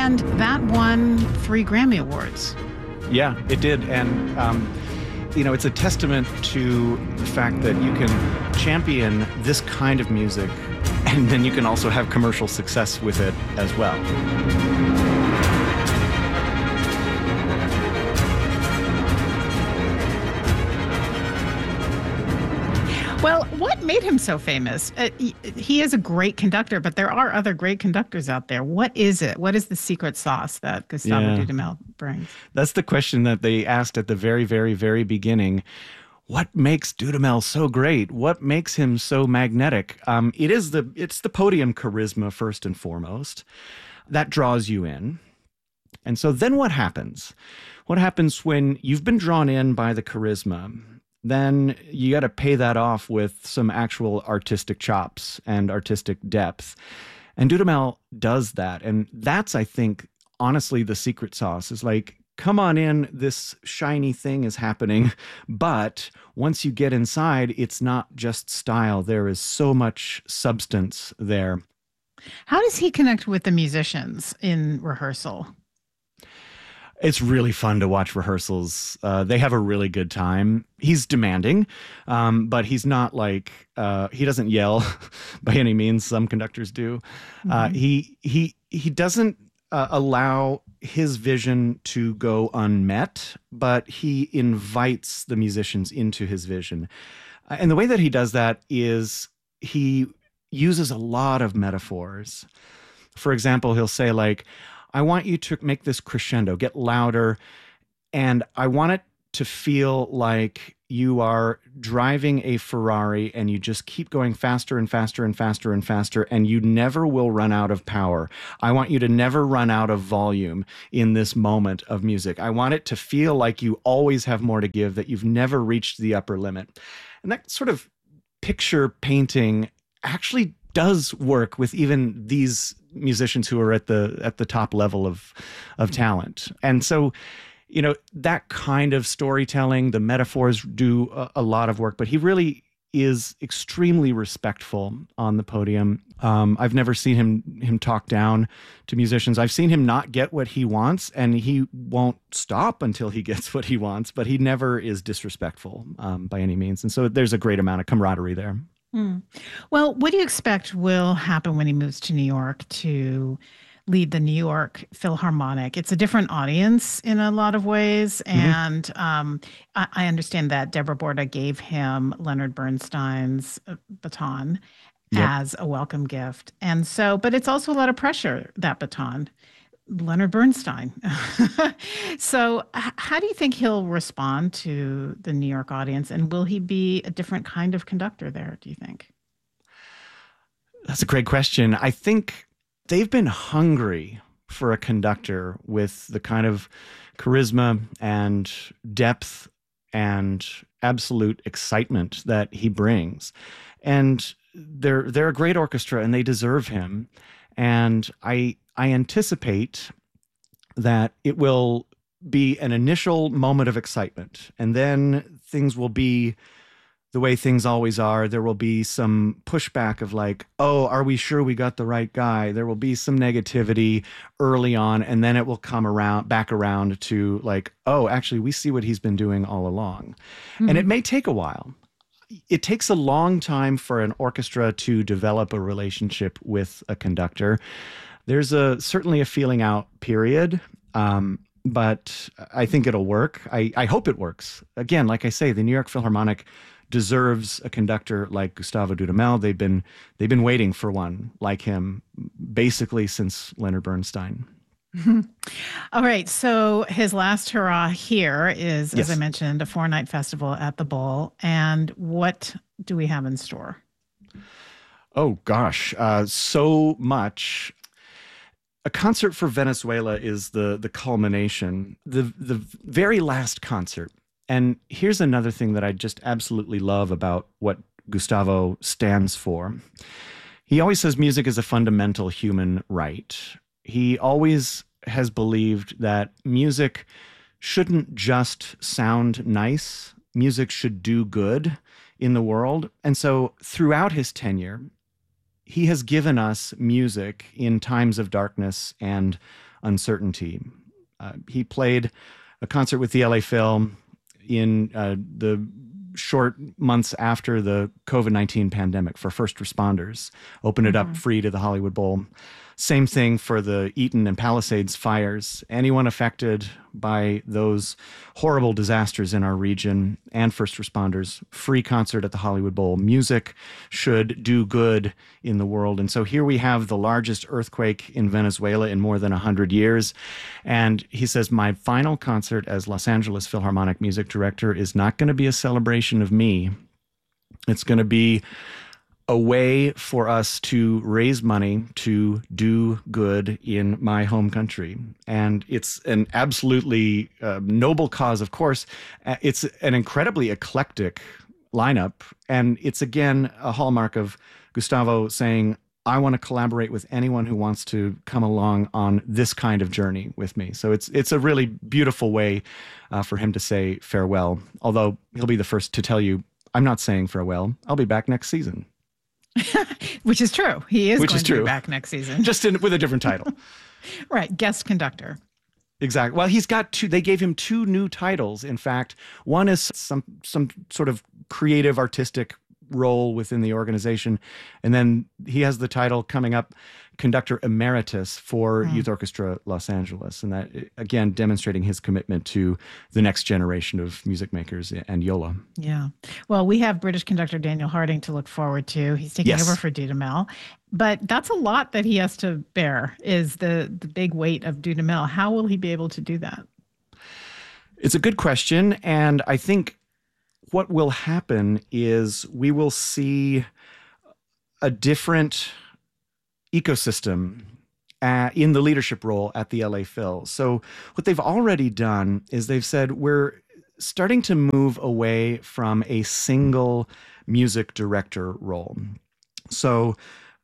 And that won 3 Grammy Awards. Yeah, it did. And, it's a testament to the fact that you can champion this kind of music and then you can also have commercial success with it as well. Well, what made him so famous? He is a great conductor, but there are other great conductors out there. What is it? What is the secret sauce that Gustavo Dudamel brings? That's the question that they asked at the very, very, very beginning. What makes Dudamel so great? What makes him so magnetic? It's the podium charisma first and foremost that draws you in. And so then what happens? What happens when you've been drawn in by the charisma? Then you got to pay that off with some actual artistic chops and artistic depth. And Dudamel does that. And that's, I think, honestly, the secret sauce is like, come on in, this shiny thing is happening. But once you get inside, it's not just style. There is so much substance there. How does he connect with the musicians in rehearsal? It's really fun to watch rehearsals. They have a really good time. He's demanding, but he's not like, he doesn't yell by any means. Some conductors do. Mm-hmm. He doesn't allow his vision to go unmet, but he invites the musicians into his vision. And the way that he does that is he uses a lot of metaphors. For example, he'll say like, I want you to make this crescendo, get louder, and I want it to feel like you are driving a Ferrari and you just keep going faster and faster and faster and faster, and you never will run out of power. I want you to never run out of volume in this moment of music. I want it to feel like you always have more to give, that you've never reached the upper limit. And that sort of picture painting actually does work with even these musicians who are at the top level of talent. And so, that kind of storytelling, the metaphors do a lot of work, but he really is extremely respectful on the podium. I've never seen him talk down to musicians. I've seen him not get what he wants, and he won't stop until he gets what he wants, but he never is disrespectful by any means. And so there's a great amount of camaraderie there. Well, what do you expect will happen when he moves to New York to lead the New York Philharmonic? It's a different audience in a lot of ways. And I understand that Deborah Borda gave him Leonard Bernstein's baton as a welcome gift. And so, but it's also a lot of pressure, that baton. Leonard Bernstein. So how do you think he'll respond to the New York audience? And will he be a different kind of conductor there, do you think? That's a great question. I think they've been hungry for a conductor with the kind of charisma and depth and absolute excitement that he brings. And they're a great orchestra and they deserve him. And I anticipate that it will be an initial moment of excitement, and then things will be the way things always are. There will be some pushback of like, oh, are we sure we got the right guy? There will be some negativity early on, and then it will come back around to like, oh, actually, we see what he's been doing all along. Mm-hmm. And it may take a while. It takes a long time for an orchestra to develop a relationship with a conductor. There's certainly a feeling out period, but I think it'll work. I hope it works. Again, like I say, the New York Philharmonic deserves a conductor like Gustavo Dudamel. They've been waiting for one like him basically since Leonard Bernstein. All right. So his last hurrah here is, as I mentioned, a 4-night festival at the Bowl. And what do we have in store? Oh, gosh. So much. A concert for Venezuela is the culmination, the very last concert. And here's another thing that I just absolutely love about what Gustavo stands for. He always says music is a fundamental human right. He always has believed that music shouldn't just sound nice. Music should do good in the world. And so throughout his tenure, he has given us music in times of darkness and uncertainty. He played a concert with the LA Phil in the short months after the COVID-19 pandemic for first responders, opened it up free to the Hollywood Bowl. Same thing for the Eaton and Palisades fires. Anyone affected by those horrible disasters in our region and first responders, free concert at the Hollywood Bowl. Music should do good in the world. And so here we have the largest earthquake in Venezuela in more than 100 years. And he says, my final concert as Los Angeles Philharmonic music director is not going to be a celebration of me. It's going to be a way for us to raise money to do good in my home country. And it's an absolutely noble cause, of course. It's an incredibly eclectic lineup. And it's, again, a hallmark of Gustavo saying, I want to collaborate with anyone who wants to come along on this kind of journey with me. So it's a really beautiful way for him to say farewell. Although he'll be the first to tell you, I'm not saying farewell. I'll be back next season. Which is true. He is Which going is to true. be back next season. Just with a different title. Right. Guest conductor. Exactly. Well, he's got they gave him 2 new titles. In fact, one is some sort of creative, artistic role within the organization. And then he has the title coming up, Conductor Emeritus for Youth Orchestra Los Angeles. And that, again, demonstrating his commitment to the next generation of music makers and Yola. Yeah. Well, we have British conductor Daniel Harding to look forward to. He's taking over for Dudamel. But that's a lot that he has to bear, is the big weight of Dudamel. How will he be able to do that? It's a good question. And I think what will happen is we will see a different ecosystem in the leadership role at the LA Phil. So what they've already done is they've said, we're starting to move away from a single music director role. So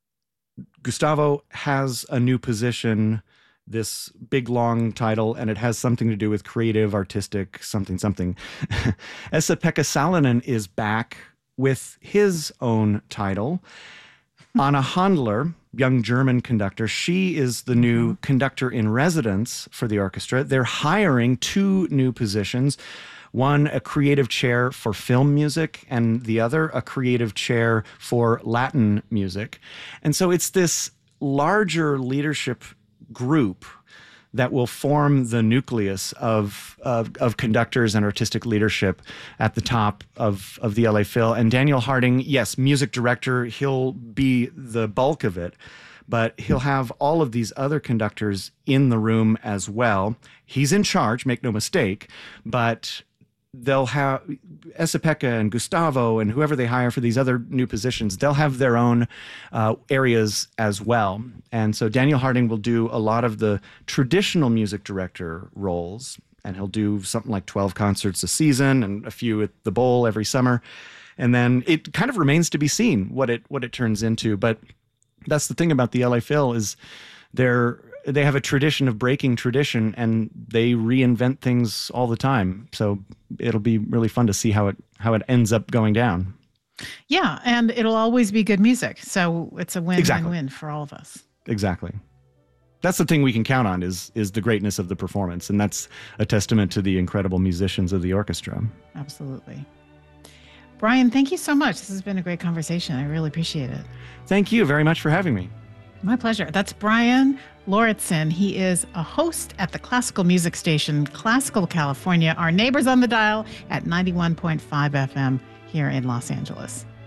Gustavo has a new position, this big, long title, and it has something to do with creative, artistic, something. Esa-Pekka Salonen is back with his own title. Anna Handler, young German conductor, she is the new conductor in residence for the orchestra. They're hiring 2 new positions, one a creative chair for film music and the other a creative chair for Latin music. And so it's this larger leadership group that will form the nucleus of conductors and artistic leadership at the top of the LA Phil. And Daniel Harding, yes, music director, he'll be the bulk of it, but he'll have all of these other conductors in the room as well. He's in charge, make no mistake, but they'll have Esa-Pekka and Gustavo and whoever they hire for these other new positions, they'll have their own areas as well. And so Daniel Harding will do a lot of the traditional music director roles, and he'll do something like 12 concerts a season and a few at the Bowl every summer. And then it kind of remains to be seen what it turns into. But that's the thing about the LA Phil is they have a tradition of breaking tradition, and they reinvent things all the time. So it'll be really fun to see how it ends up going down. Yeah, and it'll always be good music. So it's a win-win-win for all of us. Exactly. That's the thing we can count on is the greatness of the performance, and that's a testament to the incredible musicians of the orchestra. Absolutely. Brian, thank you so much. This has been a great conversation. I really appreciate it. Thank you very much for having me. My pleasure. That's Brian Lauritsen. He is a host at the classical music station, Classical California, our neighbors on the dial at 91.5 FM here in Los Angeles.